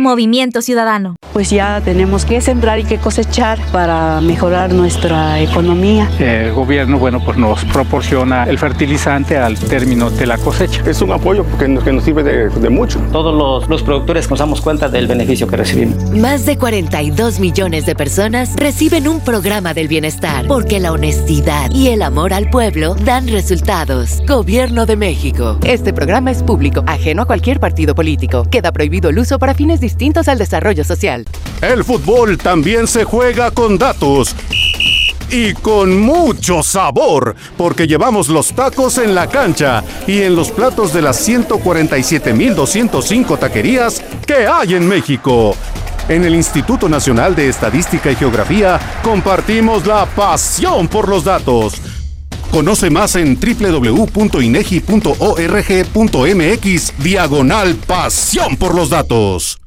Movimiento Ciudadano. Pues ya tenemos que sembrar y que cosechar para mejorar nuestra economía. El gobierno, pues nos proporciona el fertilizante al término de la cosecha. Es un apoyo que nos sirve de mucho. Todos los productores nos damos cuenta del beneficio que recibimos. Más de 42 millones de personas reciben un programa del bienestar, porque la honestidad y el amor al pueblo dan resultados. Gobierno de México. Este programa es público, ajeno a cualquier partido político. Queda prohibido el uso para fines distintos al desarrollo social. El fútbol también se juega con datos. Y con mucho sabor, porque llevamos los tacos en la cancha y en los platos de las 147,205 taquerías que hay en México. En el Instituto Nacional de Estadística y Geografía compartimos la pasión por los datos. Conoce más en www.inegi.org.mx/pasión por los datos.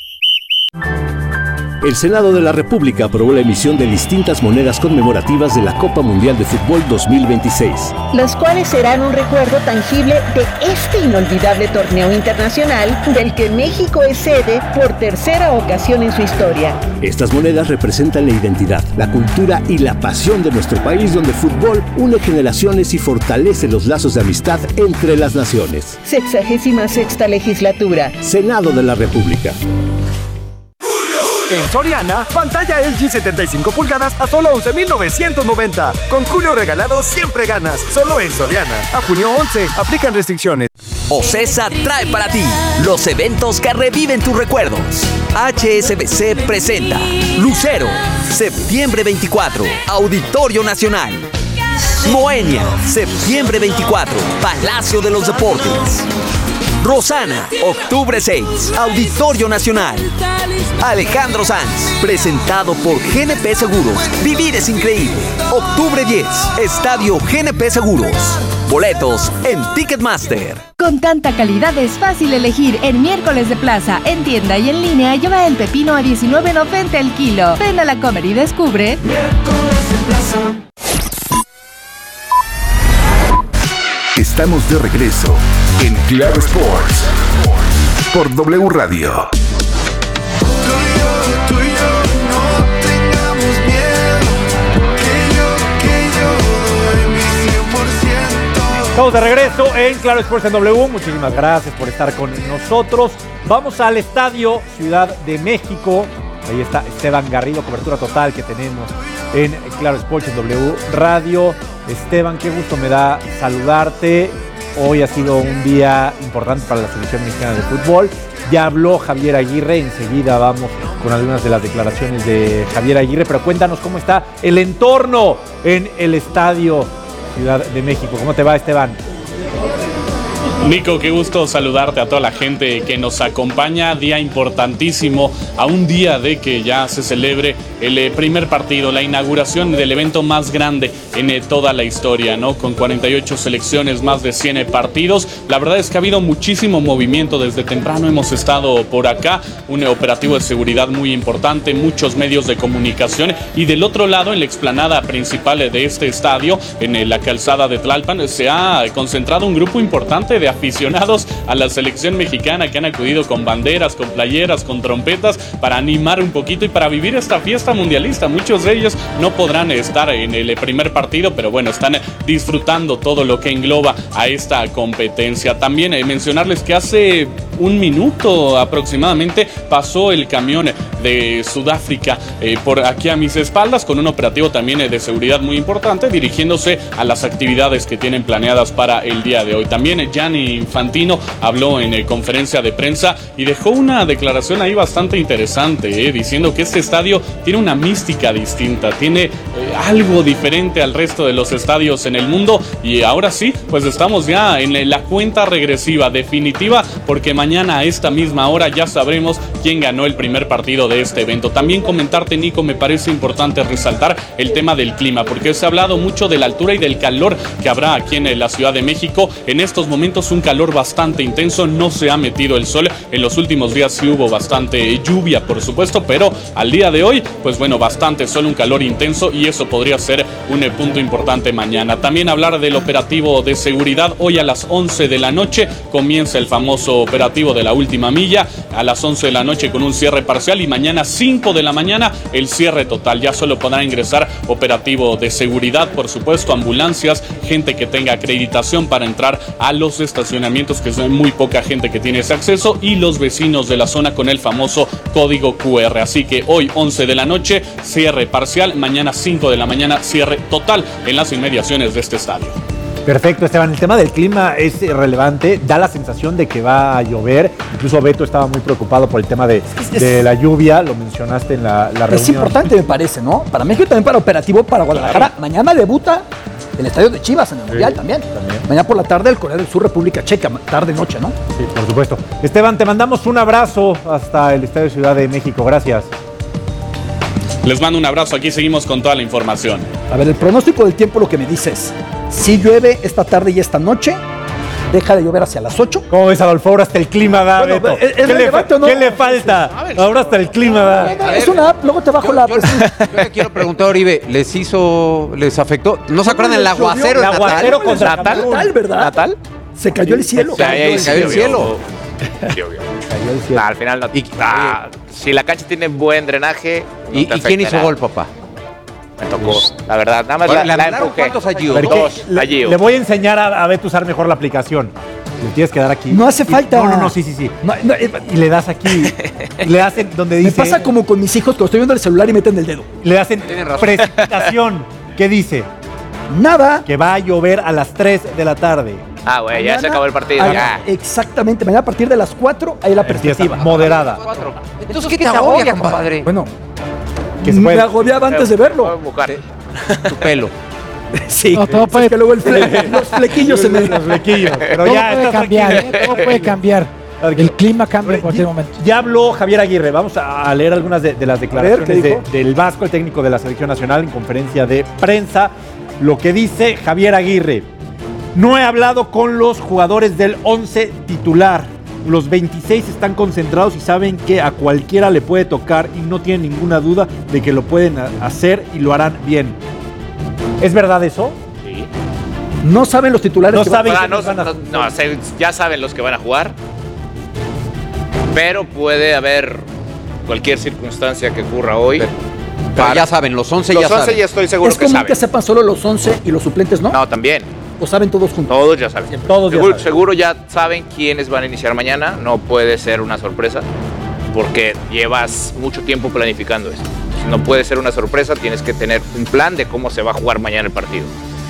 El Senado de la República aprobó la emisión de distintas monedas conmemorativas de la Copa Mundial de Fútbol 2026. Las cuales serán un recuerdo tangible de este inolvidable torneo internacional del que México es sede por tercera ocasión en su historia. Estas monedas representan la identidad, la cultura y la pasión de nuestro país, donde el fútbol une generaciones y fortalece los lazos de amistad entre las naciones. 66ª legislatura. Senado de la República. En Soriana, pantalla LG 75 pulgadas a solo 11,990. Con Julio regalado siempre ganas. Solo en Soriana. A junio 11, aplican restricciones. OCESA trae para ti los eventos que reviven tus recuerdos. HSBC presenta Lucero, septiembre 24, Auditorio Nacional. Moenia, septiembre 24, Palacio de los Deportes. Rosana, octubre 6, Auditorio Nacional. Alejandro Sanz, presentado por GNP Seguros. Vivir es increíble. Octubre 10, Estadio GNP Seguros. Boletos en Ticketmaster. Con tanta calidad es fácil elegir. En Miércoles de Plaza, en tienda y en línea, lleva el pepino a $19.90 el kilo. Ven a la Comer y descubre. Miércoles de Plaza. Estamos de regreso en Claro Sports por W Radio. Tú y yo, no tengamos miedo, que yo doy mi 100%. Estamos de regreso en Claro Sports en W. Muchísimas gracias por estar con nosotros. Vamos al Estadio Ciudad de México. Ahí está Esteban Garrido, cobertura total que tenemos en Claro Sports en W Radio. Esteban, qué gusto me da saludarte. Hoy ha sido un día importante para la selección mexicana de fútbol. Ya habló Javier Aguirre, enseguida vamos con algunas de las declaraciones de Javier Aguirre, pero cuéntanos cómo está el entorno en el Estadio Ciudad de México. ¿Cómo te va, Esteban? Nico, qué gusto saludarte a toda la gente que nos acompaña. Día importantísimo, a un día de que ya se celebre el primer partido, la inauguración del evento más grande en toda la historia, ¿no? Con 48 selecciones, más de 100 partidos. La verdad es que ha habido muchísimo movimiento desde temprano. Hemos estado por acá, un operativo de seguridad muy importante, muchos medios de comunicación. Y del otro lado, en la explanada principal de este estadio, en la calzada de Tlalpan, se ha concentrado un grupo importante de aficionados a la selección mexicana que han acudido con banderas, con playeras, con trompetas para animar un poquito y para vivir esta fiesta mundialista. Muchos de ellos no podrán estar en el primer partido, pero bueno, están disfrutando todo lo que engloba a esta competencia. También mencionarles que hace un minuto aproximadamente pasó el camión de Sudáfrica por aquí a mis espaldas, con un operativo también de seguridad muy importante, dirigiéndose a las actividades que tienen planeadas para el día de hoy. También Gianni Infantino habló en conferencia de prensa y dejó una declaración ahí bastante interesante, diciendo que este estadio tiene una mística distinta, tiene algo diferente al resto de los estadios en el mundo. Y ahora sí, pues estamos ya en la cuenta regresiva definitiva, porque mañana a esta misma hora ya sabremos quién ganó el primer partido de este evento. También comentarte, Nico, me parece importante resaltar el tema del clima, porque se ha hablado mucho de la altura y del calor que habrá aquí en la Ciudad de México. En estos momentos tenemos un calor bastante intenso, no se ha metido el sol. En los últimos días sí hubo bastante lluvia, por supuesto, pero al día de hoy, pues bueno, bastante sol, un calor intenso, y eso podría ser un punto importante mañana. También hablar del operativo de seguridad. Hoy a las 11 de la noche comienza el famoso operativo de la última milla, a las 11 de la noche con un cierre parcial, y mañana 5 de la mañana el cierre total. Ya solo podrán ingresar operativo de seguridad, por supuesto, ambulancias, gente que tenga acreditación para entrar a los estacionamientos, que son muy poca gente que tiene ese acceso, y los vecinos de la zona con el famoso código QR. Así que hoy 11 de la noche cierre parcial, mañana 5 de la mañana cierre total en las inmediaciones de este estadio. Perfecto, Esteban. El tema del clima es relevante. Da la sensación de que va a llover. Incluso Beto estaba muy preocupado por el tema de la lluvia. Lo mencionaste en la reunión. Es importante, me parece, ¿no? Para México y también para operativo para Guadalajara. Claro. Mañana debuta el estadio de Chivas en el Mundial también. Mañana por la tarde el Corea del Sur, República Checa. Tarde-noche, ¿no? Sí, por supuesto. Esteban, te mandamos un abrazo hasta el Estadio Ciudad de México. Gracias. Les mando un abrazo. Aquí seguimos con toda la información. A ver, el pronóstico del tiempo, lo que me dices. Si llueve esta tarde y esta noche, deja de llover hacia las 8. ¿Cómo ves, Adolfo? Ahora hasta el clima da, bueno, Beto. ¿no? ¿Qué le falta? Ahora hasta el clima da. Es una app, luego te bajo la app. Yo le quiero preguntar, Oribe, ¿les afectó? ¿No se acuerdan del aguacero? El aguacero contra Natal, ¿verdad? ¿Natal? Se cayó el cielo. Cayó el cielo. Cayó el cielo. Al final no. Si la cancha tiene buen drenaje. ¿Y quién hizo gol, papá? Me tocó, la verdad. Nada más la empujé. ¿Cuántos allí? Dos. Le voy a enseñar a Beto a usar mejor la aplicación. Le tienes que dar aquí. No hace falta. No, sí. No, y le das aquí. Y le hacen donde dice. Me pasa como con mis hijos que estoy viendo el celular y meten el dedo. Le hacen precipitación. ¿Qué dice? Nada. Que va a llover a las 3 de la tarde. Ah, güey, ya se acabó el partido. Ya. Exactamente. Mañana a partir de las 4 hay la perspectiva. Moderada. Entonces, ¿qué te agobia, compadre? Bueno. Me agobiaba antes de verlo. Tu pelo. Sí. No, todo puede... Es que luego los flequillos se me... Los flequillos. Pero todo ya puede cambiar, todo puede cambiar. El clima cambia en cualquier momento. Ya habló Javier Aguirre. Vamos a leer algunas de las declaraciones del Vasco, el técnico de la selección nacional, en conferencia de prensa. Lo que dice Javier Aguirre: no he hablado con los jugadores del 11 titular. Los 26 están concentrados y saben que a cualquiera le puede tocar, y no tienen ninguna duda de que lo pueden hacer y lo harán bien. ¿Es verdad eso? Sí. No saben los titulares. No saben. Ya saben los que van a jugar. Pero puede haber cualquier circunstancia que ocurra hoy. Pero ya saben, los 11 ya saben. Los 11 ya estoy seguro que saben. ¿Es común que sepan solo los 11 y los suplentes no? No, también. ¿O saben todos juntos? Todos ya saben. Todos seguro ya saben quiénes van a iniciar mañana. No puede ser una sorpresa porque llevas mucho tiempo planificando esto. No puede ser una sorpresa, tienes que tener un plan de cómo se va a jugar mañana el partido.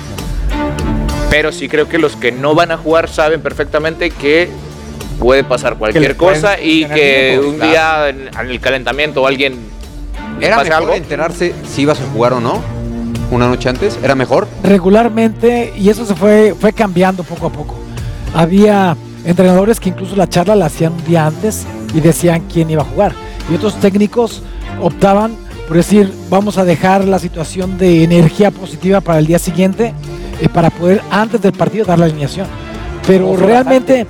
Pero sí creo que los que no van a jugar saben perfectamente que puede pasar cualquier cosa y que un día en el calentamiento alguien ¿Era mejor enterarse si ibas a jugar o no? ¿Una noche antes? ¿Era mejor? Regularmente, y eso se fue cambiando poco a poco. Había entrenadores que incluso la charla la hacían un día antes y decían quién iba a jugar. Y otros técnicos optaban por decir, vamos a dejar la situación de energía positiva para el día siguiente para poder antes del partido dar la alineación. Pero realmente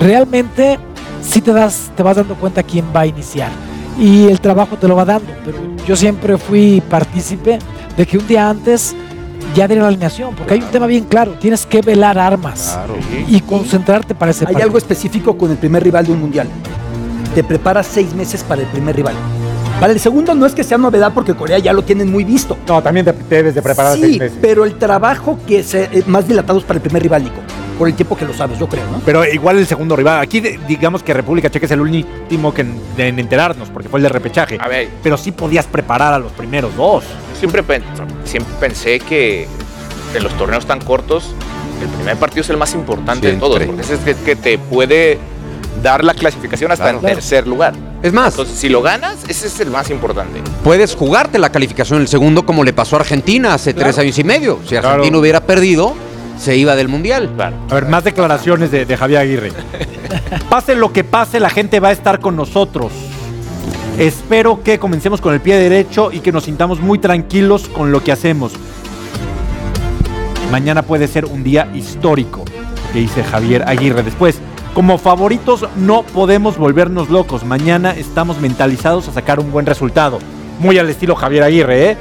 sí te vas dando cuenta quién va a iniciar. Y el trabajo te lo va dando. Pero yo siempre fui partícipe de que un día antes ya dieron la alineación, porque hay un tema bien claro, tienes que velar armas y concentrarte para ese partido. Hay algo específico con el primer rival de un mundial. Te preparas 6 meses para el primer rival. Para el segundo no es que sea novedad porque Corea ya lo tienen muy visto. No, también te debes de preparar 6 meses. Sí, pero el trabajo que es más dilatado es para el primer rival, Nico. Por el tiempo que lo sabes, yo creo, ¿no? Pero igual el segundo rival. Aquí digamos que República Checa es el último en enterarnos, porque fue el de repechaje. A ver. Pero sí podías preparar a los primeros 2. Siempre pensé que en los torneos tan cortos, el primer partido es el más importante de todos, porque ese es el que te puede dar la clasificación hasta en tercer lugar. Es más, entonces, si lo ganas, ese es el más importante. Puedes jugarte la calificación en el segundo, como le pasó a Argentina hace 3 años y medio. Si Argentina hubiera perdido, se iba del Mundial. A ver, más declaraciones de Javier Aguirre. Pase lo que pase, la gente va a estar con nosotros. Espero que comencemos con el pie derecho y que nos sintamos muy tranquilos con lo que hacemos. Mañana puede ser un día histórico. que dice Javier Aguirre. Después, como favoritos no podemos volvernos locos. Mañana estamos mentalizados a sacar un buen resultado. Muy al estilo Javier Aguirre, ¿eh?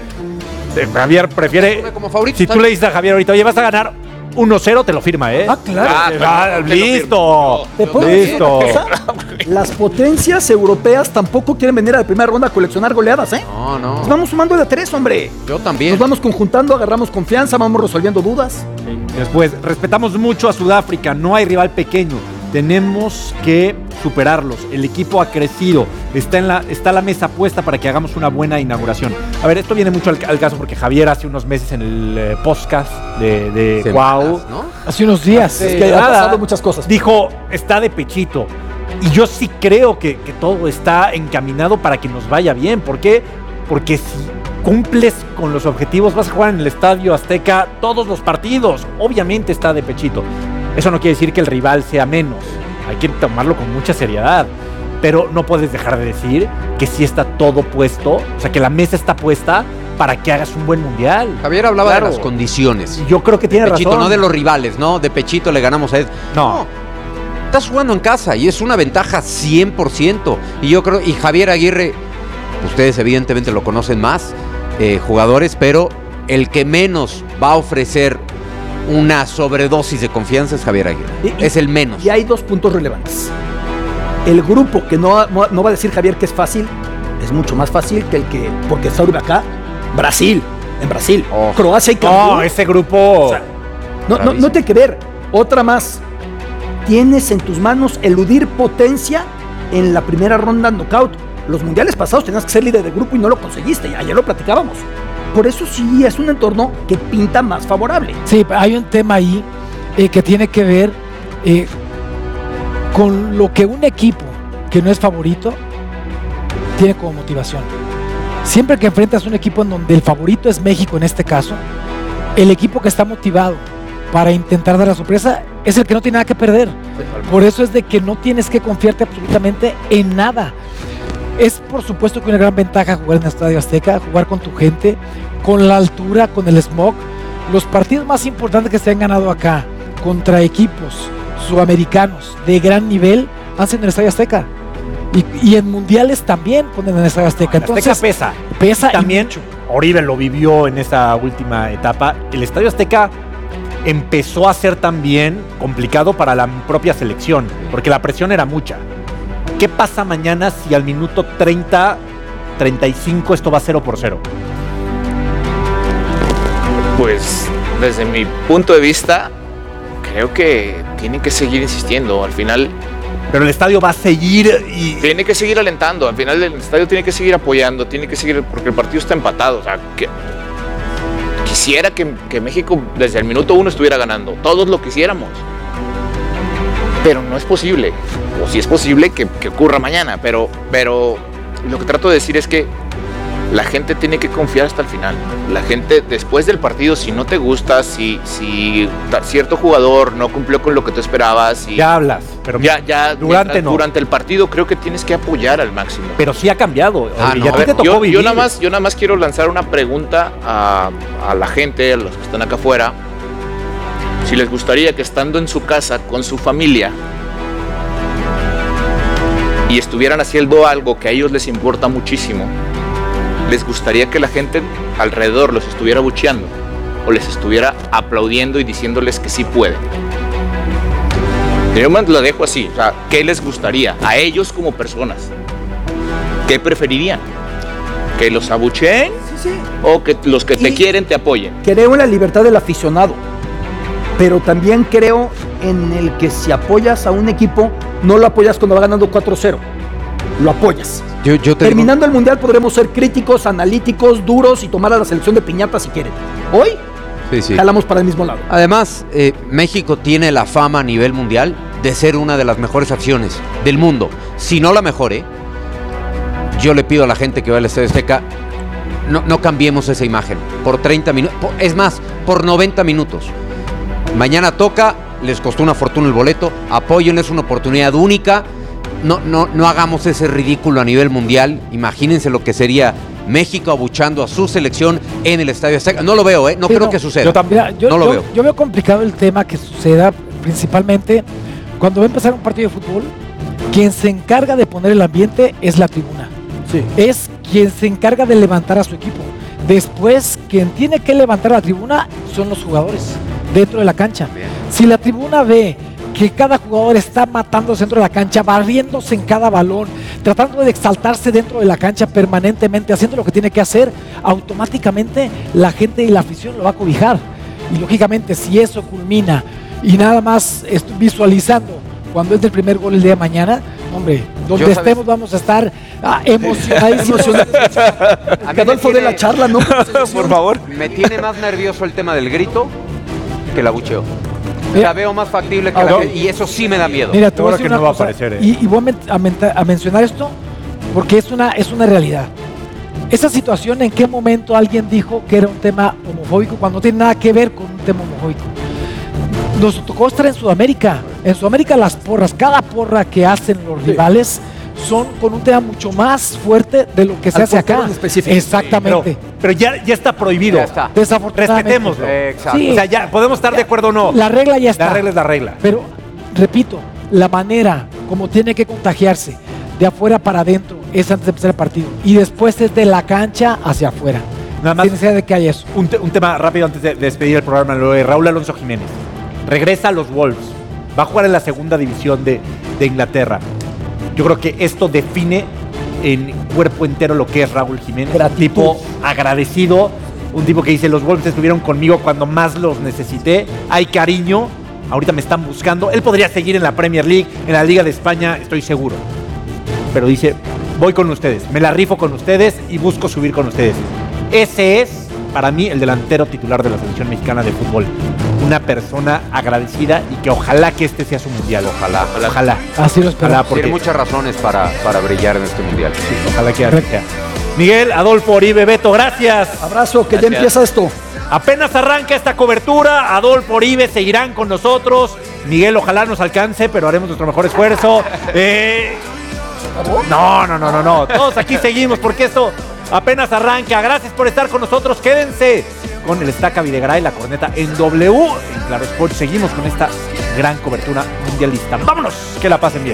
Javier prefiere... Como favorito, si tú le dices a Javier ahorita, oye, vas a ganar 1-0, te lo firma, ¿eh? Claro. Listo. ¿Te puedo decir Listo. una cosa? Las potencias europeas tampoco quieren venir a la primera ronda a coleccionar goleadas, ¿eh? No. Nos vamos sumando de a 3, hombre. Yo también. Nos vamos conjuntando, agarramos confianza, vamos resolviendo dudas. Después, respetamos mucho a Sudáfrica, no hay rival pequeño. Tenemos que superarlos. El equipo ha crecido. Está la mesa puesta para que hagamos una buena inauguración. A ver, esto viene mucho al caso porque Javier hace unos meses en el podcast de Cuau, ¿no? Hace unos días. Es que ha pasado muchas cosas. Dijo, está de pechito. Y yo sí creo que todo está encaminado para que nos vaya bien. ¿Por qué? Porque si cumples con los objetivos, vas a jugar en el Estadio Azteca todos los partidos. Obviamente está de pechito. Eso no quiere decir que el rival sea menos. Hay que tomarlo con mucha seriedad. Pero no puedes dejar de decir que sí está todo puesto, o sea, que la mesa está puesta para que hagas un buen mundial. Javier hablaba de las condiciones. Yo creo que tiene pechito, razón. No de los rivales, ¿no? De pechito le ganamos a él. No. Estás jugando en casa y es una ventaja 100%. Y yo creo, y Javier Aguirre, ustedes evidentemente lo conocen más, jugadores, pero el que menos va a ofrecer una sobredosis de confianza es Javier Aguirre. Es el menos. Y hay 2 puntos relevantes. El grupo que no va a decir Javier que es fácil, es mucho más fácil que el que, porque está acá, Brasil, en Brasil, Croacia y Camerún. Ese grupo. O sea, no te hay que ver. Otra más. Tienes en tus manos eludir potencia en la primera ronda knockout. Los mundiales pasados tenías que ser líder de grupo y no lo conseguiste. Ayer lo platicábamos. Por eso sí es un entorno que pinta más favorable. Sí, hay un tema ahí que tiene que ver con lo que un equipo que no es favorito tiene como motivación. Siempre que enfrentas un equipo en donde el favorito es México en este caso, el equipo que está motivado para intentar dar la sorpresa es el que no tiene nada que perder. Por eso es de que no tienes que confiarte absolutamente en nada. Es por supuesto que una gran ventaja jugar en el Estadio Azteca, jugar con tu gente, con la altura, con el smog. Los partidos más importantes que se han ganado acá contra equipos sudamericanos de gran nivel han sido en el Estadio Azteca. Y en mundiales también ponen en el Estadio Azteca. Entonces, Azteca pesa también. Oribe lo vivió en esa última etapa. El Estadio Azteca empezó a ser también complicado para la propia selección, porque la presión era mucha. ¿Qué pasa mañana si al minuto 30, 35 esto va 0-0? Pues desde mi punto de vista, creo que tienen que seguir insistiendo. Al final... Pero el estadio va a seguir y... Tiene que seguir alentando. Al final el estadio tiene que seguir apoyando, tiene que seguir... Porque el partido está empatado. O sea, quisiera que México desde el minuto 1 estuviera ganando. Todos lo quisiéramos. Pero no es posible. O si es posible que ocurra mañana. Pero lo que trato de decir es que la gente tiene que confiar hasta el final. La gente después del partido, si no te gusta, si cierto jugador no cumplió con lo que tú esperabas, ya hablas, pero ya durante el partido creo que tienes que apoyar al máximo. Pero sí ha cambiado. Yo nada más quiero lanzar una pregunta a la gente, a los que están acá afuera. Si les gustaría que estando en su casa con su familia y estuvieran haciendo algo que a ellos les importa muchísimo, les gustaría que la gente alrededor los estuviera abucheando o les estuviera aplaudiendo y diciéndoles que sí pueden. Yo me lo dejo así. O sea, ¿qué les gustaría a ellos como personas? ¿Qué preferirían? ¿Que los abucheen? Sí. ¿O que los que te quieren te apoyen? Creo en la libertad del aficionado, pero también creo en el que si apoyas a un equipo, no lo apoyas cuando va ganando 4-0, lo apoyas. Terminando el mundial podremos ser críticos, analíticos, duros y tomar a la selección de piñata si quieren. Hoy jalamos para el mismo lado. Además, México tiene la fama a nivel mundial de ser una de las mejores aficiones del mundo. Si no la mejor, yo le pido a la gente que va al Estadio Azteca, no cambiemos esa imagen. Por 30 minutos, es más, por 90 minutos. Mañana toca, les costó una fortuna el boleto, apóyenles, es una oportunidad única. No hagamos ese ridículo a nivel mundial. Imagínense lo que sería México abuchando a su selección en el Estadio Azteca. No lo veo, no creo que suceda. Yo también. No lo veo. Yo veo complicado el tema que suceda principalmente, cuando va a empezar un partido de fútbol, quien se encarga de poner el ambiente es la tribuna. Sí. Es quien se encarga de levantar a su equipo. Después, quien tiene que levantar a la tribuna son los jugadores dentro de la cancha. Bien. Si la tribuna ve que cada jugador está matándose dentro de la cancha, barriéndose en cada balón, tratando de exaltarse dentro de la cancha permanentemente, haciendo lo que tiene que hacer, automáticamente la gente y la afición lo va a cobijar. Y lógicamente, si eso culmina y nada más visualizando cuando entre el primer gol el día de mañana, hombre, donde estemos vamos a estar emocionadísimos. Que Adolfo de la charla, ¿no? Por favor. Me tiene más nervioso el tema del grito que el abucheo. La veo más factible que y eso sí me da miedo. Mira, te voy a decir una cosa, y voy a mencionar esto porque es una realidad. Esa situación, ¿en qué momento alguien dijo que era un tema homofóbico cuando no tiene nada que ver con un tema homofóbico? Nos tocó estar en Sudamérica. En Sudamérica las porras, cada porra que hacen los rivales son con un tema mucho más fuerte de lo que se hace acá. Exactamente. Pero ya está prohibido. Ya está. Desafortunadamente. Respetémoslo. Exacto. Sí. O sea, ya podemos estar de acuerdo o no. La regla ya está. La regla es la regla. Pero, repito, la manera como tiene que contagiarse de afuera para adentro es antes de empezar el partido. Y después es de la cancha hacia afuera. Nada más. Sin necesidad de que haya eso. Un tema rápido antes de despedir el programa. Lo de Raúl Alonso Jiménez. Regresa a los Wolves. Va a jugar en la segunda división de Inglaterra. Yo creo que esto define en cuerpo entero lo que es Raúl Jiménez. Un tipo agradecido, un tipo que dice, los Wolves estuvieron conmigo cuando más los necesité, hay cariño, ahorita me están buscando. Él podría seguir en la Premier League, en la Liga de España, estoy seguro. Pero dice, voy con ustedes, me la rifo con ustedes y busco subir con ustedes. Ese es, para mí, el delantero titular de la selección mexicana de fútbol. Una persona agradecida y que ojalá que este sea su mundial. Ojalá. Así lo espero. Tiene muchas razones para brillar en este mundial. Sí, ojalá que sea. Miguel, Adolfo, Oribe, Beto, gracias. Abrazo, que ya empieza esto. Apenas arranca esta cobertura, Adolfo, Oribe seguirán con nosotros. Miguel, ojalá nos alcance, pero haremos nuestro mejor esfuerzo. No. Todos aquí seguimos porque esto apenas arranca. Gracias por estar con nosotros. Quédense con el Estaca Videgaray, la corneta en W. En Claro Sport seguimos con esta gran cobertura mundialista. ¡Vámonos! Que la pasen bien.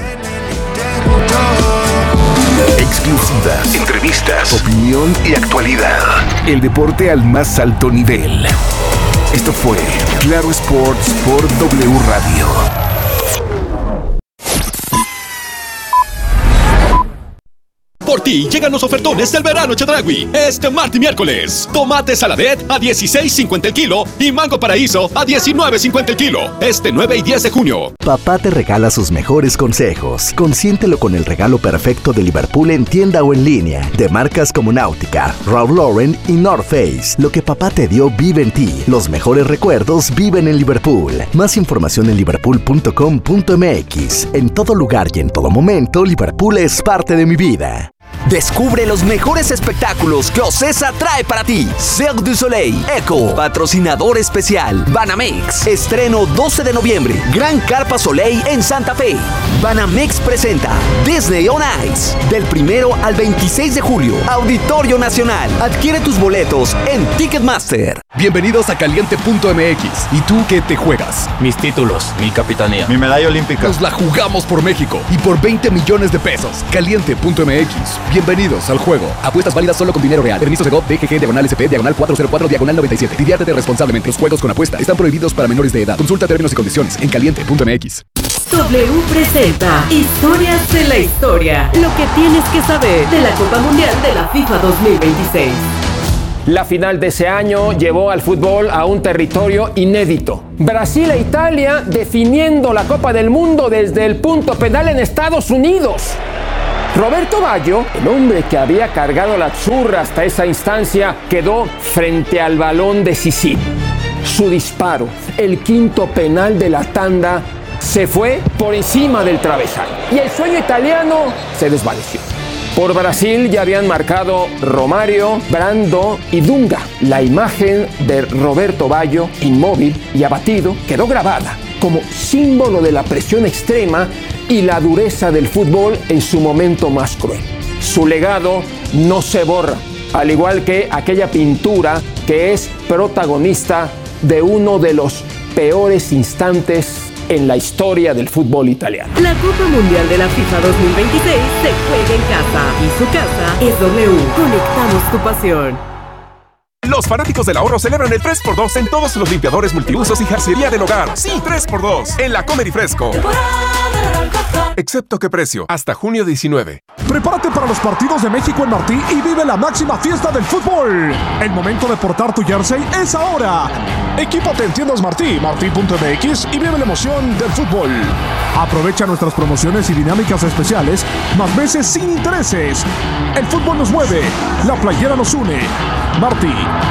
Exclusivas, entrevistas, opinión y actualidad. El deporte al más alto nivel. Esto fue Claro Sports por W Radio. Por ti llegan los ofertones del verano Chedraui. Este martes y miércoles. Tomate saladet a $16.50 el kilo y mango paraíso a $19.50 el kilo. Este 9 y 10 de junio. Papá te regala sus mejores consejos. Consiéntelo con el regalo perfecto de Liverpool en tienda o en línea. De marcas como Náutica, Ralph Lauren y North Face. Lo que papá te dio vive en ti. Los mejores recuerdos viven en Liverpool. Más información en liverpool.com.mx. En todo lugar y en todo momento, Liverpool es parte de mi vida. Descubre los mejores espectáculos que Ocesa trae para ti. Cirque du Soleil, Echo, patrocinador especial, Banamex. Estreno 12 de noviembre, Gran Carpa Soleil en Santa Fe. Banamex presenta Disney on Ice. Del 1 al 26 de julio, Auditorio Nacional. Adquiere tus boletos en Ticketmaster. Bienvenidos a Caliente.mx. ¿Y tú qué te juegas? Mis títulos, mi capitanía, mi medalla olímpica. Nos la jugamos por México y por 20 millones de pesos. Caliente.mx. Bienvenidos al juego. Apuestas válidas solo con dinero real. Permiso de GOV, DGG, /SP, /404, /97. Diviértete responsablemente. Los juegos con apuesta están prohibidos para menores de edad. Consulta términos y condiciones en Caliente.mx. W presenta Historias de la Historia. Lo que tienes que saber de la Copa Mundial de la FIFA 2026. La final de ese año llevó al fútbol a un territorio inédito. Brasil e Italia definiendo la Copa del Mundo desde el punto penal en Estados Unidos. Roberto Baggio, el hombre que había cargado la zurra hasta esa instancia, quedó frente al balón decisivo. Su disparo, el quinto penal de la tanda, se fue por encima del travesaño. Y el sueño italiano se desvaneció. Por Brasil ya habían marcado Romario, Brando y Dunga. La imagen de Roberto Baggio, inmóvil y abatido, quedó grabada como símbolo de la presión extrema y la dureza del fútbol en su momento más cruel. Su legado no se borra, al igual que aquella pintura que es protagonista de uno de los peores instantes en la historia del fútbol italiano. La Copa Mundial de la FIFA 2026 se juega en casa y su casa es W. Conectamos tu pasión. Los fanáticos del ahorro celebran el 3x2 en todos los limpiadores multiusos y jarcería del hogar. Sí, 3x2 en la Comer y Fresco. Excepto qué precio, hasta junio 19. Prepárate para los partidos de México en Martí y vive la máxima fiesta del fútbol. El momento de portar tu jersey es ahora. Equípate en tiendas Martí, martí.mx y vive la emoción del fútbol. Aprovecha nuestras promociones y dinámicas especiales, más veces sin intereses. El fútbol nos mueve, la playera nos une. Martí.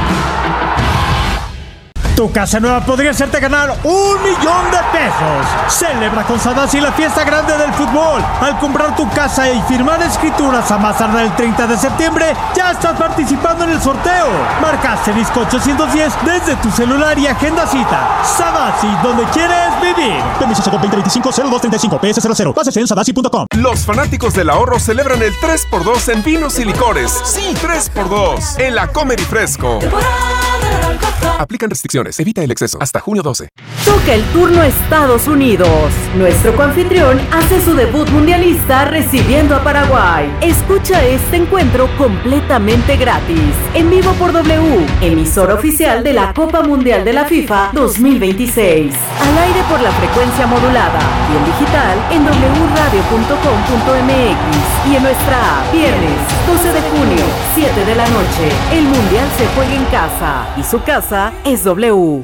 Tu casa nueva podría hacerte ganar $1 millón. Celebra con Sadasi la fiesta grande del fútbol. Al comprar tu casa y firmar escrituras a más tardar el 30 de septiembre, ya estás participando en el sorteo. Marca asterisco 810 desde tu celular y agenda cita. Sadasi, donde quieres vivir. Permiso Segov 2025-0235 PS00. Bases en sadasi.com. Los fanáticos del ahorro celebran el 3x2 en vinos y licores. Sí, 3x2 en la Comer y Fresco. Aplican restricciones. Evita el exceso. Hasta junio 12. Toca el turno Estados Unidos. Nuestro coanfitrión hace su debut mundialista recibiendo a Paraguay. Escucha este encuentro completamente gratis. En vivo por W, emisora oficial de la Copa Mundial de la FIFA 2026. Al aire por la frecuencia modulada y en digital en wradio.com.mx y en nuestra app. Viernes 12 de junio, 7 de la noche. El Mundial se juega en casa y su casa es W.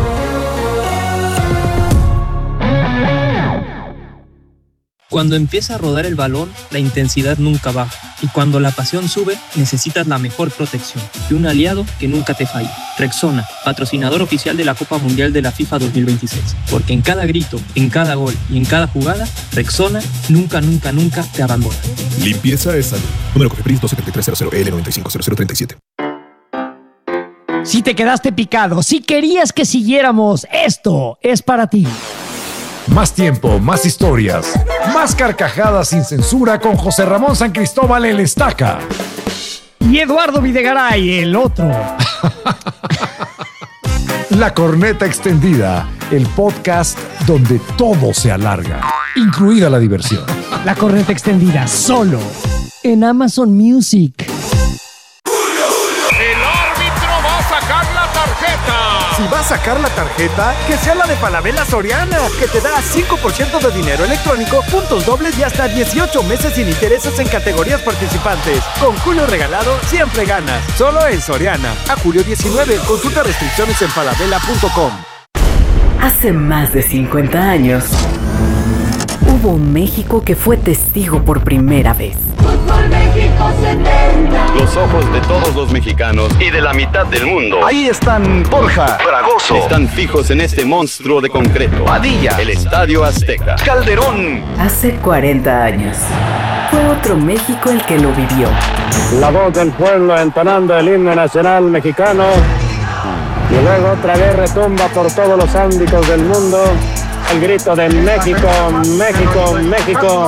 Cuando empieza a rodar el balón, la intensidad nunca baja. Y cuando la pasión sube, necesitas la mejor protección y un aliado que nunca te falle. Rexona, patrocinador oficial de la Copa Mundial de la FIFA 2026. Porque en cada grito, en cada gol y en cada jugada, Rexona nunca, nunca, nunca te abandona. Limpieza es salud. Número COFEPRIS 27300L950037. Si te quedaste picado, si querías que siguiéramos, esto es para ti. Más tiempo, más historias, más carcajadas sin censura con José Ramón San Cristóbal el Estaca. Y Eduardo Videgaray, el otro. La Corneta Extendida, el podcast donde todo se alarga, incluida la diversión. La Corneta Extendida, solo en Amazon Music. Si va a sacar la tarjeta, que sea la de Falabella Soriana, que te da 5% de dinero electrónico, puntos dobles y hasta 18 meses sin intereses en categorías participantes. Con Julio Regalado siempre ganas. Solo en Soriana. A julio 19. Consulta restricciones en falabella.com. Hace más de 50 años, hubo un México que fue testigo por primera vez. Fútbol México 70. Los ojos de todos los mexicanos y de la mitad del mundo. Ahí están Borja, Fragoso. Están fijos en este monstruo de concreto. Padilla. El Estadio Azteca. Calderón. Hace 40 años, fue otro México el que lo vivió. La voz del pueblo entonando el himno nacional mexicano. Y luego otra vez retumba por todos los ámbitos del mundo el grito de México, México, México.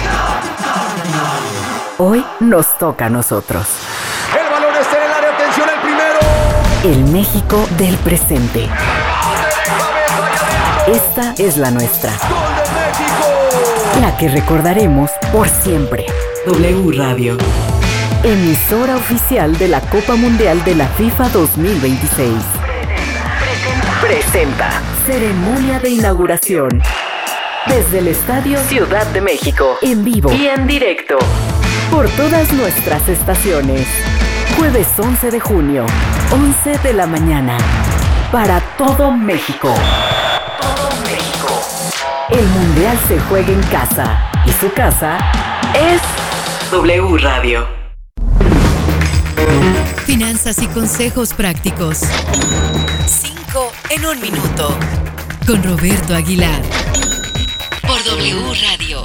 Hoy nos toca a nosotros. El balón está en el área, atención al primero. El México del presente. Esta es la nuestra. ¡Gol de México! La que recordaremos por siempre. W Radio. Emisora oficial de la Copa Mundial de la FIFA 2026. Presenta. Ceremonia de inauguración. Desde el Estadio Ciudad de México. En vivo y en directo. Por todas nuestras estaciones. Jueves 11 de junio, 11 de la mañana. Para todo México. Todo México. El Mundial se juega en casa. Y su casa es W Radio. Finanzas y consejos prácticos. 5 en 1 minuto. Con Roberto Aguilar. Por W Radio.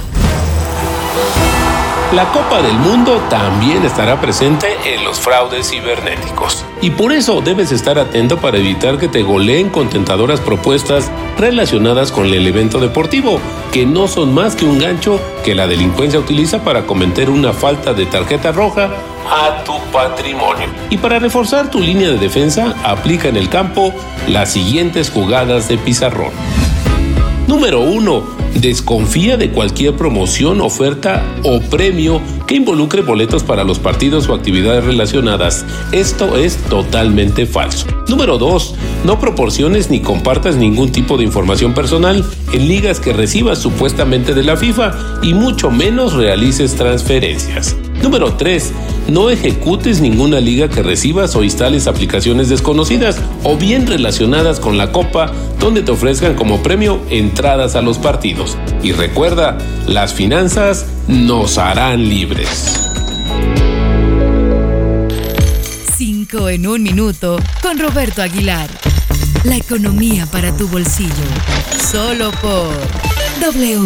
La Copa del Mundo también estará presente en los fraudes cibernéticos. Y por eso debes estar atento para evitar que te goleen con tentadoras propuestas relacionadas con el evento deportivo, que no son más que un gancho que la delincuencia utiliza para cometer una falta de tarjeta roja a tu patrimonio. Y para reforzar tu línea de defensa, aplica en el campo las siguientes jugadas de pizarrón. Número 1. Desconfía de cualquier promoción, oferta o premio que involucre boletos para los partidos o actividades relacionadas. Esto es totalmente falso. Número 2. No proporciones ni compartas ningún tipo de información personal en ligas que recibas supuestamente de la FIFA y mucho menos realices transferencias. Número 3. No ejecutes ninguna liga que recibas o instales aplicaciones desconocidas o bien relacionadas con la Copa donde te ofrezcan como premio entradas a los partidos. Y recuerda, las finanzas nos harán libres. 5 en 1 minuto con Roberto Aguilar. La economía para tu bolsillo. Solo por W.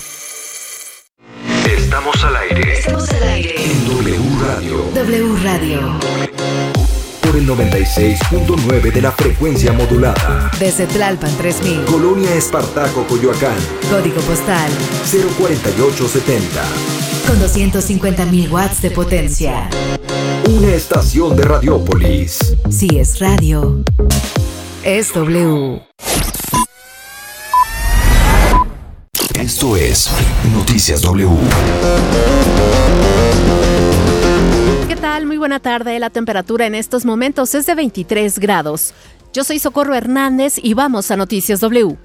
Estamos al aire. Estamos al aire. En W Radio. W Radio. Por el 96.9 de la frecuencia modulada. Desde Tlalpan 3000. Colonia Espartaco, Coyoacán. Código postal 04870. Con 250.000 watts de potencia. Una estación de Radiópolis. Si es radio, es W. Esto es Noticias W. ¿Qué tal? Muy buena tarde. La temperatura en estos momentos es de 23 grados. Yo soy Socorro Hernández y vamos a Noticias W.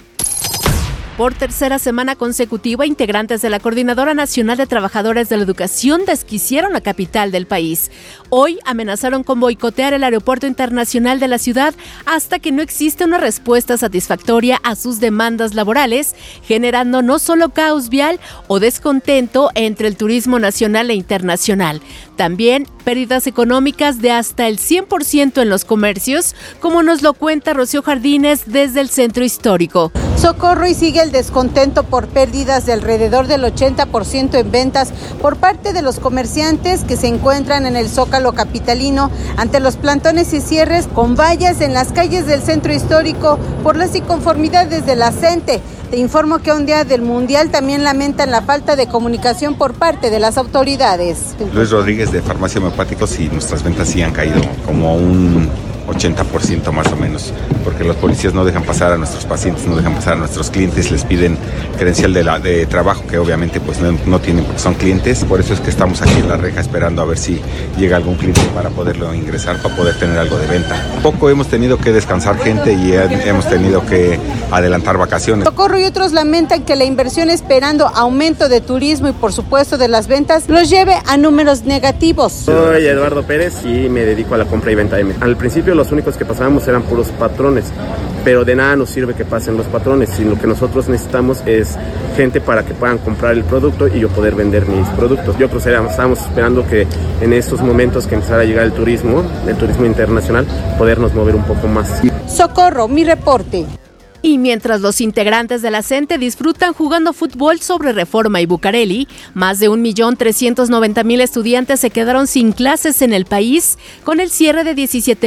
Por tercera semana consecutiva, integrantes de la Coordinadora Nacional de Trabajadores de la Educación desquiciaron la capital del país. Hoy amenazaron con boicotear el aeropuerto internacional de la ciudad hasta que no exista una respuesta satisfactoria a sus demandas laborales, generando no solo caos vial o descontento entre el turismo nacional e internacional, también pérdidas económicas de hasta el 100% en los comercios, como nos lo cuenta Rocío Jardines desde el Centro Histórico. Socorro, y sigue el descontento por pérdidas de alrededor del 80% en ventas por parte de los comerciantes que se encuentran en el Zócalo capitalino ante los plantones y cierres con vallas en las calles del Centro Histórico por las inconformidades de la gente. Te informo que a un día del Mundial también lamentan la falta de comunicación por parte de las autoridades. Luis Rodríguez, de Farmacia Homeopáticos, y nuestras ventas sí han caído como un 80% más o menos, porque los policías no dejan pasar a nuestros pacientes, no dejan pasar a nuestros clientes, les piden credencial de trabajo que obviamente pues no tienen porque son clientes. Por eso es que estamos aquí en la reja esperando a ver si llega algún cliente para poderlo ingresar, para poder tener algo de venta. Poco hemos tenido que descansar gente y hemos tenido que adelantar vacaciones. Socorro y otros lamentan que la inversión esperando aumento de turismo y por supuesto de las ventas los lleve a números negativos. Soy Eduardo Pérez y me dedico a la compra y venta de Al principio los únicos que pasábamos eran puros patrones, pero de nada nos sirve que pasen los patrones, sino lo que nosotros necesitamos es gente para que puedan comprar el producto y yo poder vender mis productos. Yo creo que estábamos esperando que en estos momentos que empezara a llegar el turismo internacional, podernos mover un poco más. Socorro, mi reporte. Y mientras los integrantes de la CENTE disfrutan jugando fútbol sobre Reforma y Bucareli, más de 1.390.000 estudiantes se quedaron sin clases en el país con el cierre de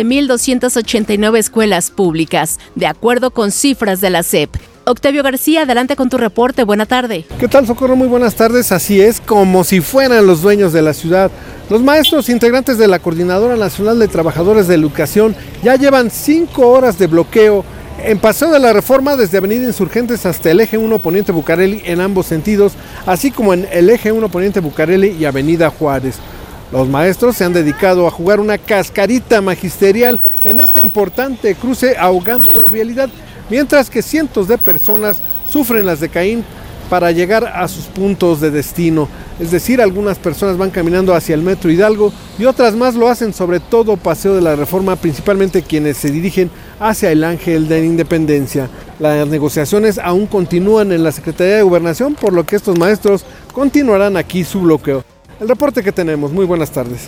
17.289 escuelas públicas, de acuerdo con cifras de la SEP. Octavio García, adelante con tu reporte. Buena tarde. ¿Qué tal, Socorro? Muy buenas tardes. Así es, como si fueran los dueños de la ciudad. Los maestros integrantes de la Coordinadora Nacional de Trabajadores de Educación ya llevan 5 horas de bloqueo en Paseo de la Reforma, desde Avenida Insurgentes hasta el Eje 1 Poniente Bucareli en ambos sentidos, así como en el Eje 1 Poniente Bucareli y Avenida Juárez. Los maestros se han dedicado a jugar una cascarita magisterial en este importante cruce ahogando la vialidad, mientras que cientos de personas sufren las de Caín para llegar a sus puntos de destino. Es decir, algunas personas van caminando hacia el Metro Hidalgo y otras más lo hacen sobre todo Paseo de la Reforma, principalmente quienes se dirigen hacia el Ángel de la Independencia. Las negociaciones aún continúan en la Secretaría de Gobernación, por lo que estos maestros continuarán aquí su bloqueo. El reporte que tenemos. Muy buenas tardes.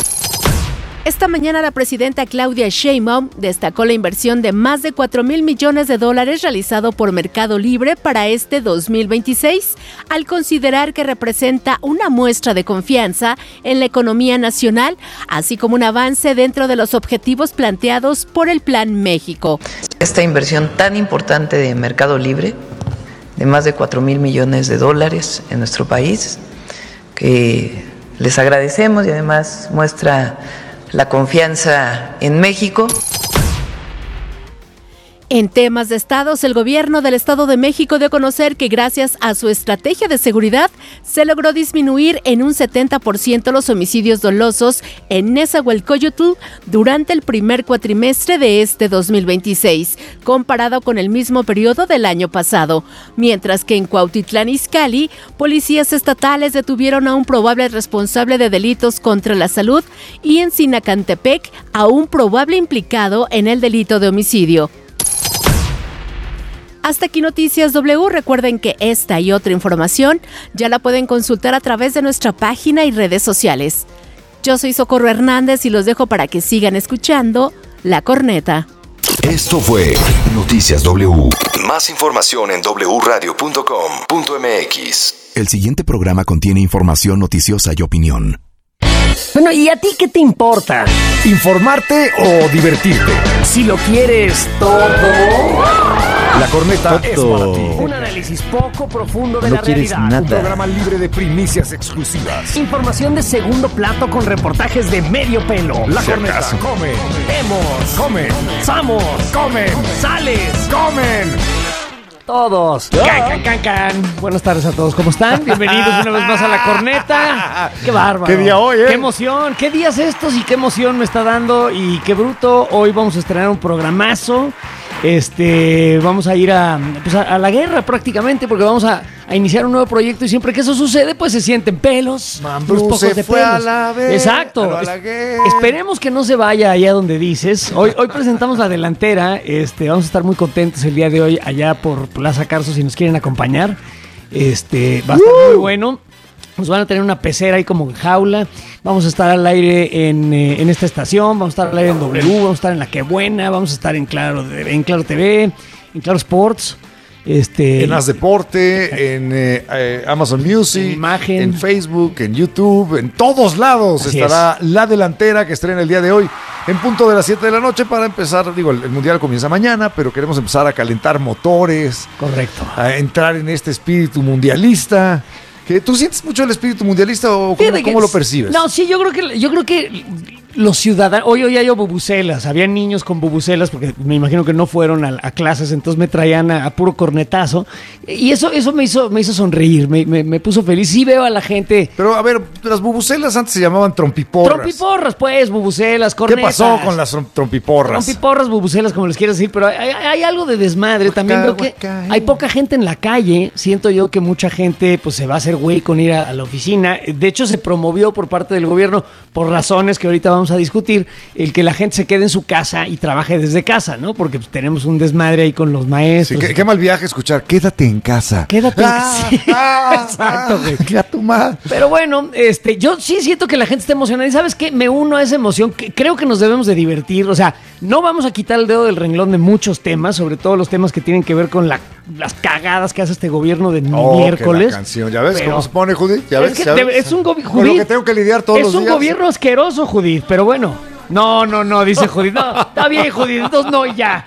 Esta mañana la presidenta Claudia Sheinbaum destacó la inversión de más de $4,000 millones realizado por Mercado Libre para este 2026, al considerar que representa una muestra de confianza en la economía nacional, así como un avance dentro de los objetivos planteados por el Plan México. Esta inversión tan importante de Mercado Libre, de más de $4,000 millones en nuestro país, que les agradecemos y además muestra la confianza en México. En temas de estados, el gobierno del Estado de México dio a conocer que gracias a su estrategia de seguridad se logró disminuir en un 70% los homicidios dolosos en Nezahualcóyotl durante el primer cuatrimestre de este 2026, comparado con el mismo periodo del año pasado, mientras que en Cuautitlán Izcalli, policías estatales detuvieron a un probable responsable de delitos contra la salud y en Sinacantepec a un probable implicado en el delito de homicidio. Hasta aquí Noticias W. Recuerden que esta y otra información ya la pueden consultar a través de nuestra página y redes sociales. Yo soy Socorro Hernández y los dejo para que sigan escuchando La Corneta. Esto fue Noticias W. Más información en wradio.com.mx. El siguiente programa contiene información noticiosa y opinión. Bueno, ¿y a ti qué te importa? ¿Informarte o divertirte? Si lo quieres todo. La Corneta es para ti. Un análisis poco profundo de No la quieres realidad. Un programa libre de primicias exclusivas. Información de segundo plato con reportajes de medio pelo. La Si Corneta acaso. come, Vemos, comen, Samos, comen, sales, comen. todos. Can. Buenas tardes a todos, ¿cómo están? Bienvenidos una vez más a La Corneta. Qué bárbaro. Qué día hoy, ¿eh? Qué emoción, qué días estos y qué emoción me está dando y qué bruto. Hoy vamos a estrenar un programazo. Vamos a ir a la guerra prácticamente porque vamos a iniciar un nuevo proyecto y siempre que eso sucede pues se sienten pelos. Mambrú unos pocos se de fue pelos. a la guerra, Exacto. a la guerra. Esperemos que no se vaya allá donde dices. Hoy presentamos la delantera. Vamos a estar muy contentos el día de hoy allá por Plaza Carso si nos quieren acompañar. Va a estar muy bueno. Nos van a tener una pecera ahí como en jaula. Vamos a estar al aire en esta estación. Vamos a estar al aire en W. Vamos a estar en La Que Buena. Vamos a estar en Claro TV, en Claro Sports. En As Deporte, en Amazon Music, En Imagen. en Facebook, en YouTube, en todos lados Así estará La Delantera que estrena el día de hoy en punto de las 7 de la noche para empezar, el Mundial comienza mañana, pero queremos empezar a calentar motores. Correcto. A entrar en este espíritu mundialista. ¿Tú sientes mucho el espíritu mundialista o cómo lo percibes? No, sí, yo creo que los ciudadanos, hoy hay bubucelas, había niños con bubucelas porque me imagino que no fueron a clases, entonces me traían a puro cornetazo y eso me hizo sonreír, me puso feliz. Sí veo a la gente. Pero a ver, las bubucelas antes se llamaban trompiporras. Trompiporras, pues, bubucelas, cornetas. ¿Qué pasó con las trompiporras? Trompiporras, bubucelas, como les quieras decir, pero hay algo de desmadre. También veo que hay poca gente en la calle. Siento yo que mucha gente pues se va a hacer güey con ir a la oficina. De hecho, se promovió por parte del gobierno, por razones que ahorita vamos a discutir, el que la gente se quede en su casa y trabaje desde casa, ¿no? Porque pues, tenemos un desmadre ahí con los maestros. Sí, qué mal viaje escuchar, quédate en casa. Quédate en casa. Exacto, güey. Pero bueno, yo sí siento que la gente está emocionada y ¿sabes qué? Me uno a esa emoción, que creo que nos debemos de divertir, o sea, no vamos a quitar el dedo del renglón de muchos temas, sobre todo los temas que tienen que ver con las cagadas que hace este gobierno de miércoles. Que la canción, ¿ya ves cómo se pone, Judith? ¿Ya ves? Es un gobierno, con lo que tengo que lidiar todos los días. Es un gobierno asqueroso, Judith, pero bueno. No, dice Judith. No, está bien, Judith, entonces no, ya.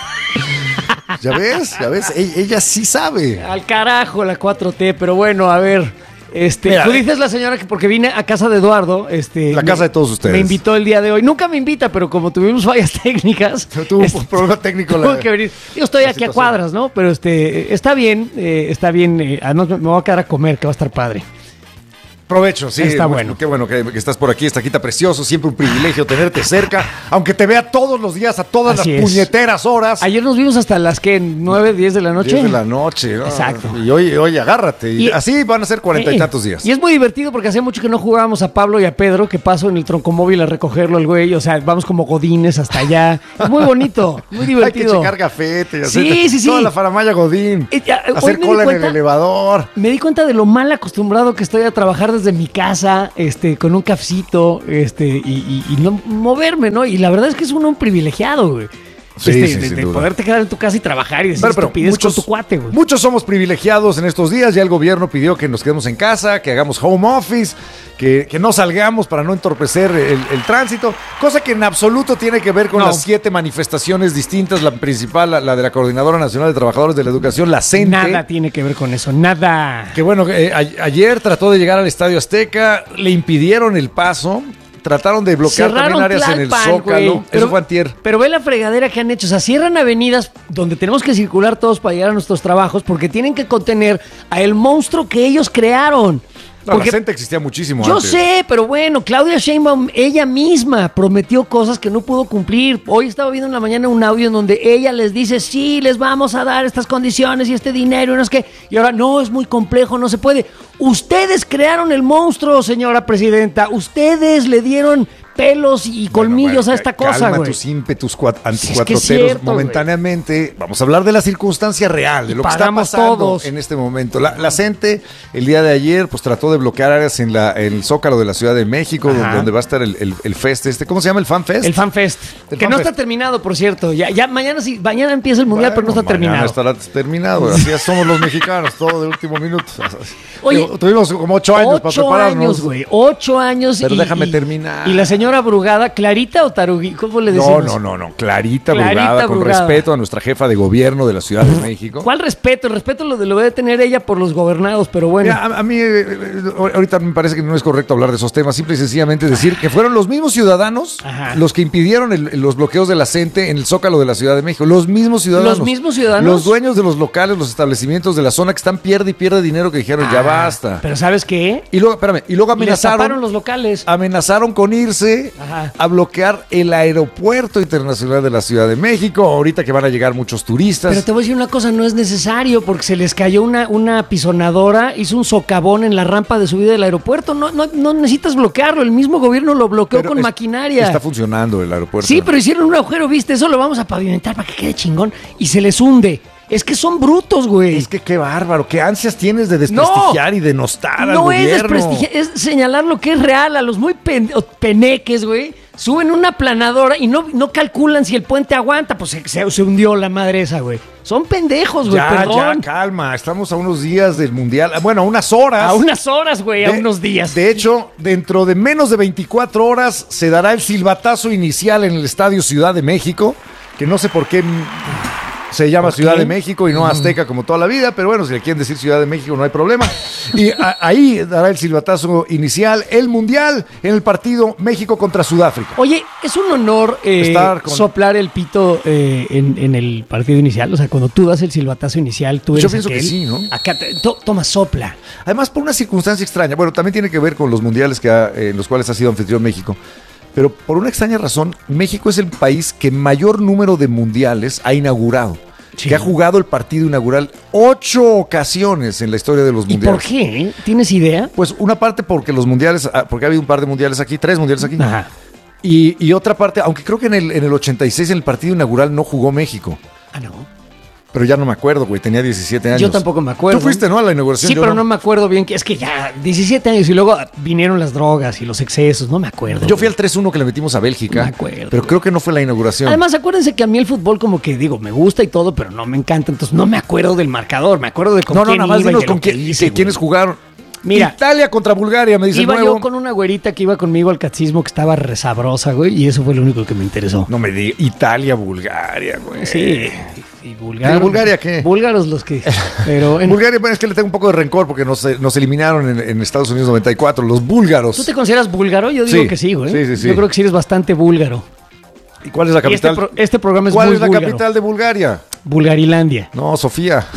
¿Ya ves? Ella sí sabe. Al carajo la 4T, pero bueno, a ver. Mira, Judith es la señora que porque vine a casa de Eduardo. La casa de todos ustedes. Me invitó el día de hoy. Nunca me invita, pero como tuvimos fallas técnicas. Tuvo un problema técnico. Tuve que venir. Yo estoy aquí a cuadras, ¿no? Pero está bien. Además me voy a quedar a comer, que va a estar padre. Provecho, sí. Está bueno. Qué bueno que estás por aquí, Estaquita precioso. Siempre un privilegio tenerte cerca. Aunque te vea todos los días, a todas Así las puñeteras horas. Ayer nos vimos hasta las, ¿qué? 9, 10 de la noche. 10 de la noche, ¿no? Exacto. Y hoy agárrate. Y así van a ser 40 y tantos días. Y es muy divertido porque hace mucho que no jugábamos a Pablo y a Pedro, que paso en el troncomóvil a recogerlo el güey. O sea, vamos como godines hasta allá. Es muy bonito, muy divertido. Hay que checar gafete. Sí. Toda la faramaya godín. Hacer Hoy cola en el elevador. Me di cuenta de lo mal acostumbrado que estoy a trabajar desde mi casa. Con un cafecito, y no moverme, ¿no? Y la verdad es que es uno un privilegiado, güey. De poderte quedar en tu casa y trabajar y decir estupidez con tu cuate, güey. Muchos somos privilegiados en estos días. Ya el gobierno pidió que nos quedemos en casa, que hagamos home office, que no salgamos para no entorpecer el tránsito, cosa que en absoluto tiene que ver con las 7 manifestaciones distintas. La principal, la de la Coordinadora Nacional de Trabajadores de la Educación, la CENTE. Nada tiene que ver con eso, nada. Que bueno, ayer trató de llegar al Estadio Azteca, le impidieron el paso. trataron de bloquear también áreas Tlalpan, en el Zócalo. güey. Eso fue antier. Pero ve la fregadera que han hecho. O sea, cierran avenidas donde tenemos que circular todos para llegar a nuestros trabajos porque tienen que contener a el monstruo que ellos crearon. No, la gente existía muchísimo Yo antes. sé, pero bueno, Claudia Sheinbaum, ella misma prometió cosas que no pudo cumplir. Hoy estaba viendo en la mañana un audio en donde ella les dice, sí, les vamos a dar estas condiciones y este dinero y no es que... Y ahora, no, es muy complejo, no se puede. Ustedes crearon el monstruo, señora presidenta. Ustedes le dieron pelos y colmillos a esta cosa, calma güey. tus ímpetus anticuatroteros es que es cierto, momentáneamente. Güey. Vamos a hablar de la circunstancia real, de lo que está pasando todos en este momento. La gente, el día de ayer, pues trató de bloquear áreas en el Zócalo de la Ciudad de México, donde va a estar el fest ¿cómo se llama? ¿El Fan Fest? El Fan Fest. Que no está terminado, por cierto. Ya mañana sí, mañana empieza el Mundial, pero no está terminado. Mañana estará terminado. Así somos los mexicanos, todo de último minuto. Oye, tuvimos como 8 años para prepararnos. 8 años, pero déjame terminar. Y la señora Brugada, ¿Clarita o Tarugui? ¿Cómo le decimos? No. Clarita Brugada, con respeto a nuestra jefa de gobierno de la Ciudad de México. ¿Cuál respeto? El respeto lo debe tener ella por los gobernados, pero bueno. Mira, a mí ahorita me parece que no es correcto hablar de esos temas, simple y sencillamente decir que fueron los mismos ciudadanos los que impidieron los bloqueos de la CENTE en el Zócalo de la Ciudad de México. Los mismos ciudadanos. ¿Los mismos ciudadanos? Los dueños de los locales, los establecimientos de la zona que están pierde y pierde dinero, que dijeron ya basta. Pero ¿sabes qué? Y luego amenazaron. Les taparon los locales. Amenazaron con irse a bloquear el aeropuerto internacional de la Ciudad de México, ahorita que van a llegar muchos turistas. Pero te voy a decir una cosa, no es necesario, porque se les cayó una pisonadora, hizo un socavón en la rampa de subida del aeropuerto, no necesitas bloquearlo, el mismo gobierno lo bloqueó con maquinaria. Está funcionando el aeropuerto. Sí, pero hicieron un agujero, ¿viste? Eso lo vamos a pavimentar para que quede chingón y se les hunde. Es que son brutos, güey. Es que qué bárbaro, qué ansias tienes de desprestigiar y denostar al gobierno. No es desprestigiar, es señalar lo que es real. A los muy peneques, güey, suben una planadora y no calculan si el puente aguanta. Pues se hundió la madre esa, güey. Son pendejos, güey, perdón. Ya, calma. Estamos a unos días del Mundial. Bueno, a unas horas. A unas horas, güey, a unos días. De hecho, dentro de menos de 24 horas se dará el silbatazo inicial en el Estadio Ciudad de México, que no sé por qué... Se llama Ciudad de México y no Azteca como toda la vida, pero bueno, si le quieren decir Ciudad de México no hay problema. Y ahí dará el silbatazo inicial, el Mundial, en el partido México contra Sudáfrica. Oye, es un honor soplar el pito en el partido inicial. O sea, cuando tú das el silbatazo inicial, tú eres Yo pienso que sí, ¿no? Acá toma, sopla. Además, por una circunstancia extraña. Bueno, también tiene que ver con los mundiales en los cuales ha sido anfitrión México. Pero por una extraña razón, México es el país que mayor número de mundiales ha inaugurado. Sí. Que ha jugado el partido inaugural 8 ocasiones en la historia de los mundiales. ¿Y por qué? ¿Tienes idea? Pues una parte porque los mundiales, porque ha habido un par de mundiales aquí, 3 mundiales aquí. Ajá. Y otra parte, aunque creo que en el 86 en el partido inaugural no jugó México. Ah, no. Pero ya no me acuerdo, güey, tenía 17 años. Yo tampoco me acuerdo. Tú fuiste, ¿no? A la inauguración. Sí, pero no me acuerdo bien, es que ya 17 años y luego vinieron las drogas y los excesos, no me acuerdo. Yo fui al 3-1 que le metimos a Bélgica. No me acuerdo. Pero creo que no fue la inauguración. Además, acuérdense que a mí el fútbol como que digo, me gusta y todo, pero no me encanta, entonces no me acuerdo del marcador, me acuerdo de con quién nada más iba dinos con quiénes jugaron. Mira, Italia contra Bulgaria, me dice iba yo con una güerita que iba conmigo al catecismo que estaba resabrosa, güey, y eso fue lo único que me interesó. No me digas, Italia, Bulgaria, güey. Sí. Y ¿Bulgaria qué? Búlgaros los que... Pero Bulgaria, bueno, es que le tengo un poco de rencor porque nos eliminaron en Estados Unidos 94, los búlgaros. ¿Tú te consideras búlgaro? Yo digo que sí, güey. Sí. Yo creo que sí eres bastante búlgaro. ¿Y cuál es la capital? Este programa es ¿Cuál muy es la búlgaro. capital de Bulgaria? Bulgarilandia. No, Sofía.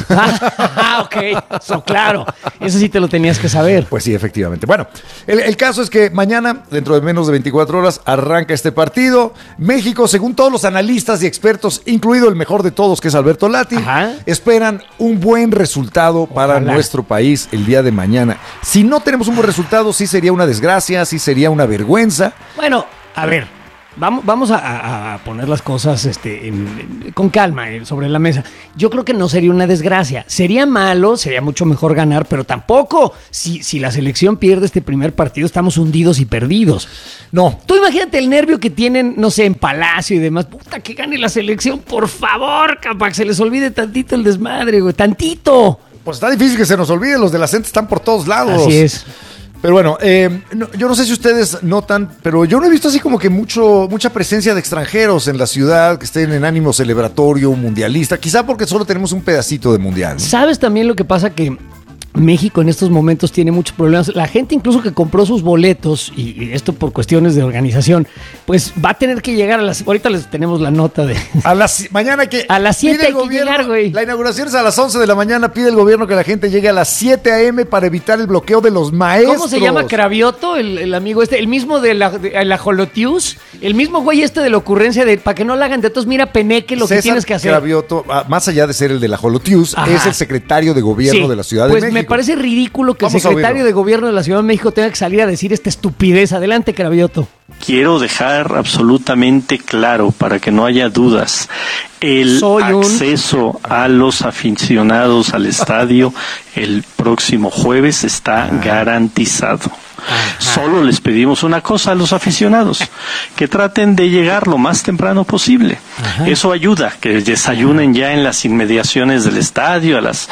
Ok. Claro. Eso sí te lo tenías que saber. Pues sí, efectivamente. Bueno, el caso es que mañana, dentro de menos de 24 horas, arranca este partido. México, según todos los analistas y expertos, incluido el mejor de todos, que es Alberto Lati, esperan un buen resultado para nuestro país el día de mañana. Si no tenemos un buen resultado, sí sería una desgracia, sí sería una vergüenza. Bueno, a ver. Vamos a poner las cosas con calma sobre la mesa. Yo creo que no sería una desgracia. Sería malo, sería mucho mejor ganar, pero tampoco si la selección pierde este primer partido, estamos hundidos y perdidos. No. Tú imagínate el nervio que tienen, no sé, en Palacio y demás. Puta, que gane la selección, por favor, capaz, que se les olvide tantito el desmadre, güey. Tantito. Pues está difícil que se nos olvide, los de la CENTE están por todos lados. Así es. Pero bueno, yo no sé si ustedes notan, pero yo no he visto así como que mucha presencia de extranjeros en la ciudad que estén en ánimo celebratorio, mundialista, quizá porque solo tenemos un pedacito de mundial, ¿no? ¿Sabes también lo que pasa? Que México en estos momentos tiene muchos problemas. La gente incluso que compró sus boletos, y esto por cuestiones de organización, pues va a tener que llegar a las... Ahorita les tenemos la nota de... Mañana que... A las 7 hay que llegar, güey. La inauguración es a las 11 de la mañana. Pide el gobierno que la gente llegue a las 7 a.m. para evitar el bloqueo de los maestros. ¿Cómo se llama Cravioto? El amigo el mismo de la Ajolotius, el mismo güey de la ocurrencia de para que no la hagan de todos, mira Peneque lo que tienes que hacer. Cravioto, más allá de ser el de la Ajolotius, es el secretario de gobierno de la Ciudad de México. Me parece ridículo que el secretario de gobierno de la Ciudad de México tenga que salir a decir esta estupidez. Adelante, Cravioto. Quiero dejar absolutamente claro, para que no haya dudas, el acceso a los aficionados al estadio el próximo jueves está garantizado. Solo les pedimos una cosa a los aficionados, que traten de llegar lo más temprano posible. Eso ayuda, que desayunen ya en las inmediaciones del estadio a las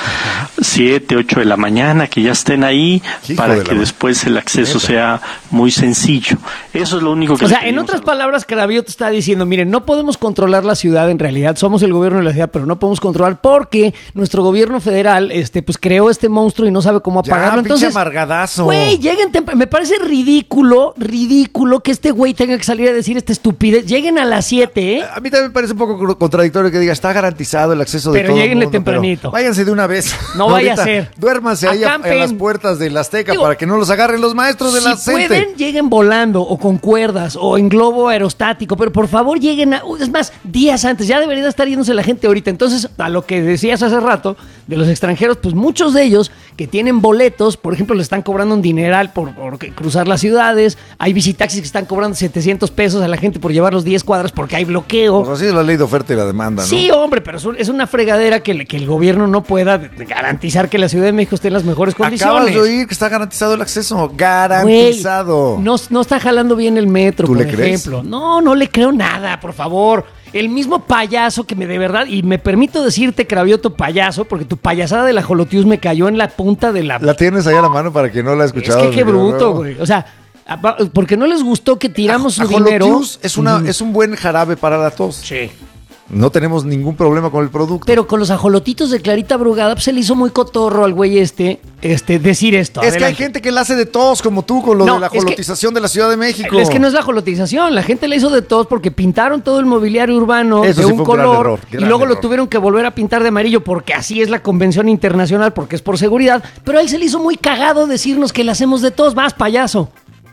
7, 8 de la mañana, que ya estén ahí, para que después el acceso sea muy sencillo. Eso es lo único que O sea, en otras palabras, Cravioto está diciendo, miren, no podemos controlar la ciudad en realidad, somos el gobierno de la ciudad, pero no podemos controlar porque nuestro gobierno federal pues creó este monstruo y no sabe cómo apagarlo. Entonces, amargadazo. Güey, lleguen temprano. Me parece ridículo que este güey tenga que salir a decir esta estupidez. Lleguen a las 7, ¿eh? A mí también me parece un poco contradictorio que diga, está garantizado el acceso de todo el mundo. Pero lleguenle tempranito. Váyanse de una vez. No vaya a ser. Duérmanse ahí en las puertas del Azteca para que no los agarren los maestros de la CENTE. Si pueden, lleguen volando o con cuerdas o en globo aerostático, pero por favor lleguen es más, días antes. Ya debería estar yéndose la gente ahorita. Entonces, a lo que decías hace rato de los extranjeros, pues muchos de ellos que tienen boletos, por ejemplo, le están cobrando un dineral por cruzar las ciudades. Hay visitaxis que están cobrando 700 pesos a la gente por llevar los 10 cuadras porque hay bloqueo. Pues así es la ley de oferta y la demanda, ¿no? Sí, hombre, pero es una fregadera que el gobierno no pueda garantizar que la Ciudad de México esté en las mejores condiciones. Acabas de oír que está garantizado el acceso. Garantizado. Güey, no está jalando bien el metro, por ejemplo. ¿Crees? No le creo nada, por favor. El mismo payaso que de verdad, y me permito decirte, Cravioto, payaso, porque tu payasada de la Ajolotius me cayó en la punta de la... La tienes ahí a la mano para que no la he escuchado. Es que qué bruto, güey. O sea, porque no les gustó que tiramos su dinero. Ajolotius es un buen jarabe para la tos. Sí. No tenemos ningún problema con el producto. Pero con los ajolotitos de Clarita Brugada, pues se le hizo muy cotorro al güey decir esto. Es que hay gente que la hace de tos, como tú, con lo de la ajolotización de la Ciudad de México. Es que no es la ajolotización, la gente le hizo de tos porque pintaron todo el mobiliario urbano de un color y luego lo tuvieron que volver a pintar de amarillo porque así es la convención internacional, porque es por seguridad. Pero a él se le hizo muy cagado decirnos que le hacemos de tos. Vas, payaso.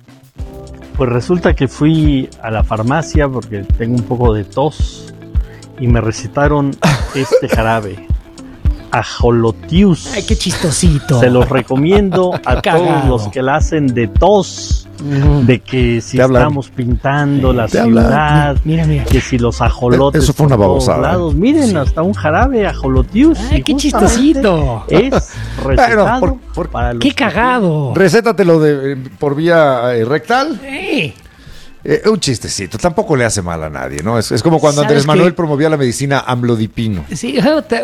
Pues resulta que fui a la farmacia porque tengo un poco de tos y me recetaron este jarabe, Ajolotius. Ay, qué chistosito. Se los recomiendo a todos los que la hacen de tos, de que si estamos pintando la ciudad, mira. que si los ajolotes eso fue una babosada. por todos lados. Miren, hasta un jarabe Ajolotius. Ay, qué chistosito. Es recetado para los... ¡Qué cagado! Recétatelo por vía rectal. Sí. Un chistecito, tampoco le hace mal a nadie, ¿no? Es como cuando Andrés Manuel promovía la medicina amlodipino. Sí,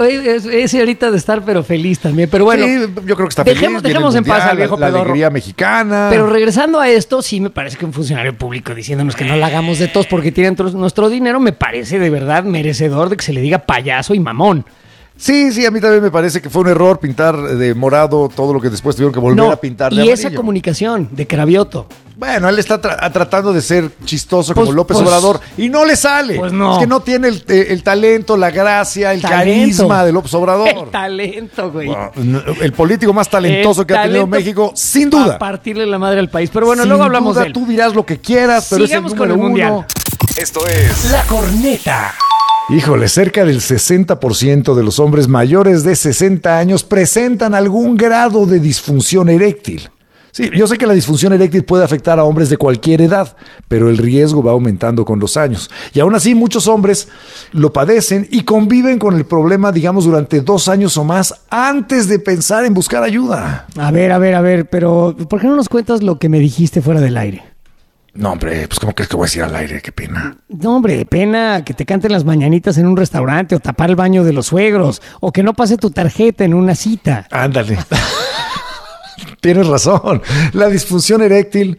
ese ahorita de estar pero feliz también, pero bueno. Sí, yo creo que está feliz. Dejemos en paz al viejo la pedorro. alegría mexicana. Pero regresando a esto, sí me parece que un funcionario público diciéndonos que no la hagamos de tos porque tienen nuestro dinero, me parece de verdad merecedor de que se le diga payaso y mamón. Sí, a mí también me parece que fue un error pintar de morado todo lo que después tuvieron que volver a pintar de amarillo. Y esa comunicación de Cravioto. Bueno, él está tratando de ser chistoso como López Obrador y no le sale. Pues no. Es que no tiene el talento, la gracia, el carisma de López Obrador. El talento, güey. Bueno, el político más talentoso que ha tenido México, sin duda. A partirle la madre al país. Pero bueno, sin luego hablamos duda, de él. Tú dirás lo que quieras, pero sigamos es el número con el mundial. 1. Esto es La Corneta. Híjole, cerca del 60% de los hombres mayores de 60 años presentan algún grado de disfunción eréctil. Sí, yo sé que la disfunción eréctil puede afectar a hombres de cualquier edad, pero el riesgo va aumentando con los años. Y aún así, muchos hombres lo padecen y conviven con el problema, digamos, durante 2 años o más antes de pensar en buscar ayuda. A ver, pero ¿por qué no nos cuentas lo que me dijiste fuera del aire? No, hombre, pues ¿cómo crees que voy a decir al aire? Qué pena. No, hombre, pena que te canten las mañanitas en un restaurante o tapar el baño de los suegros o que no pase tu tarjeta en una cita. Ándale. Tienes razón. La disfunción eréctil